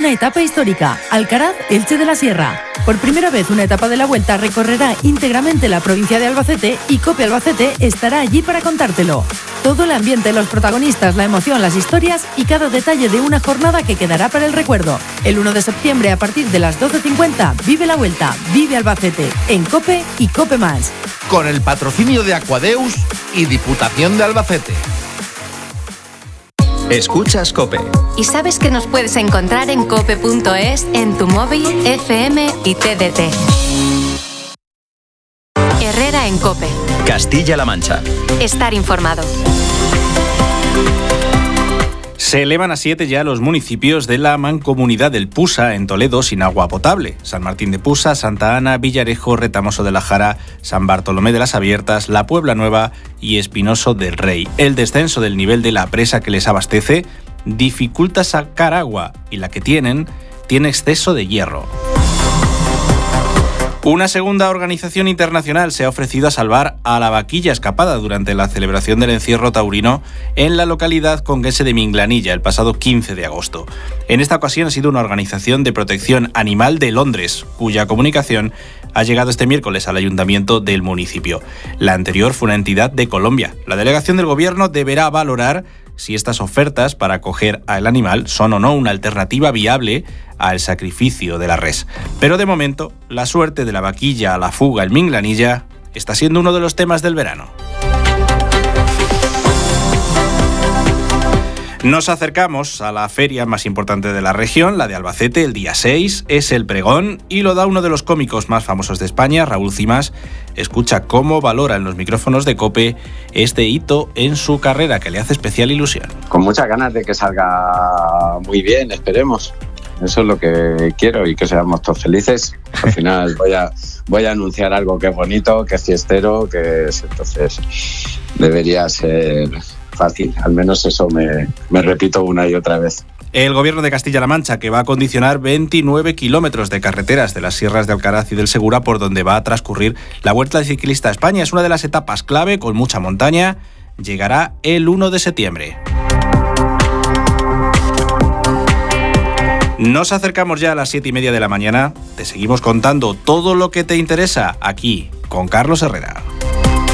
una etapa histórica, Alcaraz-Elche de la Sierra. Por primera vez una etapa de la Vuelta recorrerá íntegramente la provincia de Albacete y COPE Albacete estará allí para contártelo. Todo el ambiente, los protagonistas, la emoción, las historias y cada detalle de una jornada que quedará para el recuerdo. El 1 de septiembre a partir de las 12:50 vive la Vuelta, vive Albacete, en COPE y COPE+. Con el patrocinio de Aquadeus y Diputación de Albacete. Escuchas COPE. Y sabes que nos puedes encontrar en cope.es, en tu móvil, FM y TDT. Herrera en COPE. Castilla-La Mancha. Estar informado. Se elevan a 7 ya los municipios de la Mancomunidad del Pusa, en Toledo, sin agua potable. San Martín de Pusa, Santa Ana, Villarejo, Retamoso de la Jara, San Bartolomé de las Abiertas, La Puebla Nueva y Espinoso del Rey. El descenso del nivel de la presa que les abastece dificulta sacar agua y la que tiene exceso de hierro. Una segunda organización internacional se ha ofrecido a salvar a la vaquilla escapada durante la celebración del encierro taurino en la localidad conquense de Minglanilla el pasado 15 de agosto. En esta ocasión ha sido una organización de protección animal de Londres, cuya comunicación ha llegado este miércoles al ayuntamiento del municipio. La anterior fue una entidad de Colombia. La delegación del gobierno deberá valorar si estas ofertas para acoger al animal son o no una alternativa viable al sacrificio de la res. Pero de momento, la suerte de la vaquilla a la fuga en Minglanilla está siendo uno de los temas del verano. Nos acercamos a la feria más importante de la región, la de Albacete. El día 6 es el pregón y lo da uno de los cómicos más famosos de España, Raúl Cimas. Escucha cómo valora en los micrófonos de COPE este hito en su carrera que le hace especial ilusión. Con muchas ganas de que salga muy bien, esperemos. Eso es lo que quiero y que seamos todos felices. Al final voy a anunciar algo que es bonito, que es fiestero, entonces debería ser fácil. Al menos eso me repito una y otra vez. El Gobierno de Castilla-La Mancha, que va a acondicionar 29 kilómetros de carreteras de las sierras de Alcaraz y del Segura por donde va a transcurrir la Vuelta Ciclista a España. Es una de las etapas clave con mucha montaña. Llegará el 1 de septiembre. Nos acercamos ya a las 7:30 de la mañana. Te seguimos contando todo lo que te interesa aquí con Carlos Herrera.